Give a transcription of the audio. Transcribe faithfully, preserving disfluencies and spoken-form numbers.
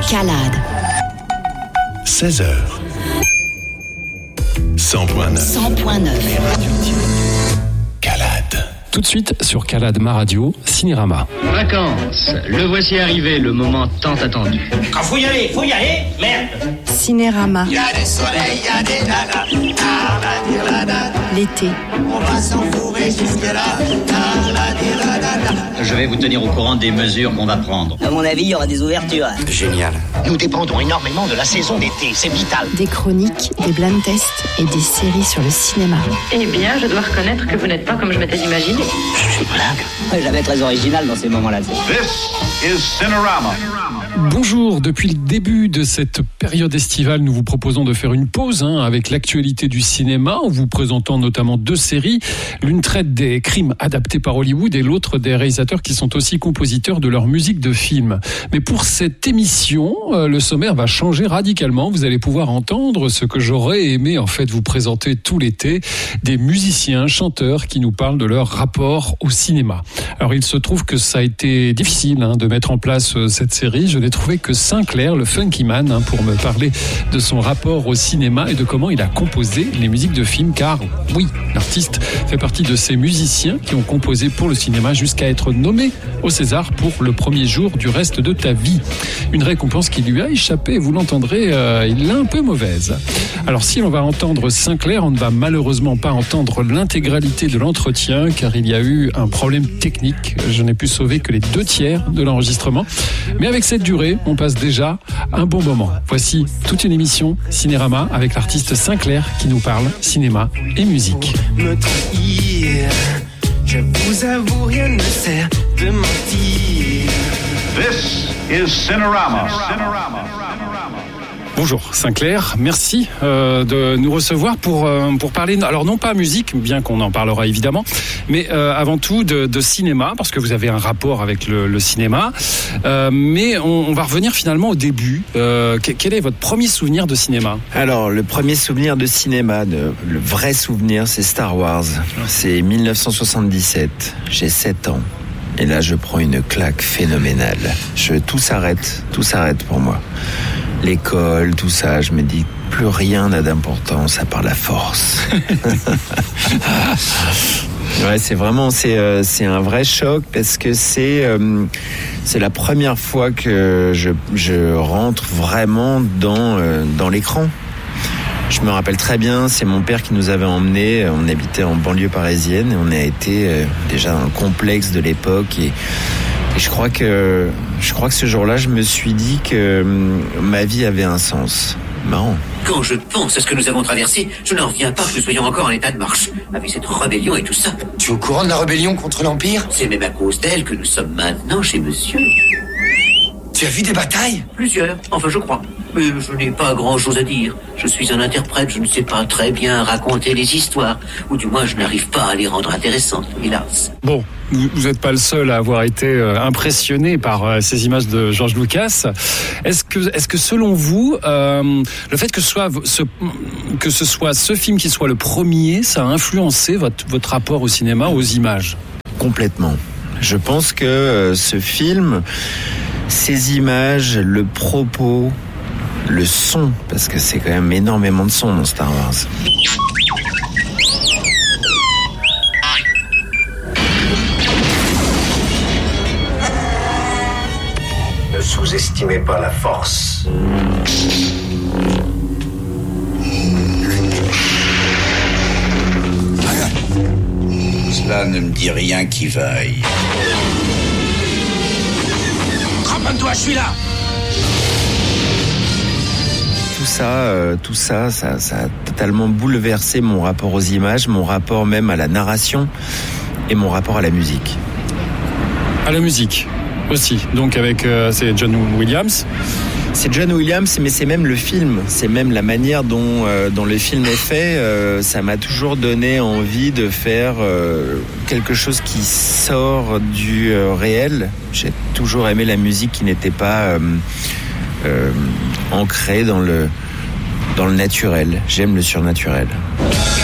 Calade. seize heures. cent point neuf. cent point neuf. Calade. Tout de suite sur Calade Ma Radio, Cinérama. Vacances, le voici arrivé, le moment tant attendu. Quand faut y aller, faut y aller, merde. Cinérama. Il y a des soleils, il y a des nanas, ta-la-di-la-da. L'été. On va s'enfourrer jusque-là, ta-la-di-la-da. Je vais vous tenir au courant des mesures qu'on va prendre. À mon avis, il y aura des ouvertures. Génial. Nous dépendons énormément de la saison d'été, c'est vital. Des chroniques, des blind tests et des séries sur le cinéma. Eh bien, je dois reconnaître que vous n'êtes pas comme je m'étais imaginé. Je blague. J'avais très original dans ces moments-là. This is Cinerama. Bonjour, depuis le début de cette période estivale, nous vous proposons de faire une pause hein, avec l'actualité du cinéma en vous présentant notamment deux séries. L'une traite des crimes adaptés par Hollywood et l'autre des réalisateurs qui sont aussi compositeurs de leur musique de film. Mais pour cette émission, euh, le sommaire va changer radicalement. Vous allez pouvoir entendre ce que j'aurais aimé en fait vous présenter tout l'été, des musiciens, chanteurs qui nous parlent de leur rapport au cinéma. Alors il se trouve que ça a été difficile hein, de mettre en place euh, cette série. Je n'ai trouvé que Sinclair, le funky man, hein, pour me parler de son rapport au cinéma et de comment il a composé les musiques de films, car oui, l'artiste fait partie de ces musiciens qui ont composé pour le cinéma jusqu'à être nommé au César pour Le premier jour du reste de ta vie. Une récompense qui lui a échappé, vous l'entendrez, euh, il l'a un peu mauvaise. Alors si l'on va entendre Sinclair, on ne va malheureusement pas entendre l'intégralité de l'entretien, car il y a eu un problème technique. Je n'ai pu sauver que les deux tiers de l'enregistrement. Mais avec cette durée, on passe déjà un bon moment. Voici toute une émission Cinérama avec l'artiste Sinclair qui nous parle cinéma et musique. Me trahir, je vous avoue, rien ne sert de mentir. This is Cinerama. Bonjour Sinclair, merci euh, de nous recevoir pour euh, pour parler, alors non pas musique, bien qu'on en parlera évidemment, mais euh, avant tout de, de cinéma, parce que vous avez un rapport avec le, le cinéma. Euh, mais on, on va revenir finalement au début. Euh, quel est votre premier souvenir de cinéma ? Alors le premier souvenir de cinéma, de, le vrai souvenir, c'est Star Wars. C'est dix-neuf cent soixante-dix-sept. J'ai sept ans. Et là, je prends une claque phénoménale. Je, tout s'arrête, tout s'arrête pour moi. L'école, tout ça, je me dis, plus rien n'a d'importance à part la force. Ouais, c'est vraiment, c'est, euh, c'est un vrai choc parce que c'est, euh, c'est la première fois que je, je rentre vraiment dans, euh, dans l'écran. Je me rappelle très bien, c'est mon père qui nous avait emmenés, on habitait en banlieue parisienne et on a été euh, déjà un complexe de l'époque et, et je crois que je crois que ce jour-là, je me suis dit que euh, ma vie avait un sens. Marrant. Quand je pense à ce que nous avons traversé, je n'en reviens pas que nous soyons encore en état de marche, avec cette rébellion et tout ça. Tu es au courant de la rébellion contre l'Empire ? C'est même à cause d'elle que nous sommes maintenant chez monsieur. Tu as vu des batailles ? Plusieurs, enfin je crois. Mais je n'ai pas grand-chose à dire. Je suis un interprète, je ne sais pas très bien raconter les histoires. Ou du moins, je n'arrive pas à les rendre intéressantes, hélas. Bon, vous n'êtes pas le seul à avoir été euh, impressionné par euh, ces images de George Lucas. Est-ce que, est-ce que selon vous, euh, le fait que ce, soit ce, que ce soit ce film qui soit le premier, ça a influencé votre, votre rapport au cinéma, aux images ? Complètement. Je pense que euh, ce film... Ces images, le propos, le son, parce que c'est quand même énormément de son dans Star Wars. Ne sous-estimez pas la force. Cela ne me dit rien qui vaille. Cramponne-toi, je suis là. Tout ça, euh, tout ça, ça, ça a totalement bouleversé mon rapport aux images, mon rapport même à la narration et mon rapport à la musique. À la musique aussi, donc avec euh, c'est John Williams. C'est John Williams, mais c'est même le film, c'est même la manière dont, euh, dont le film est fait. Euh, ça m'a toujours donné envie de faire euh, quelque chose qui sort du euh, réel. J'ai toujours aimé la musique qui n'était pas euh, euh, ancrée dans le, dans le naturel. J'aime le surnaturel.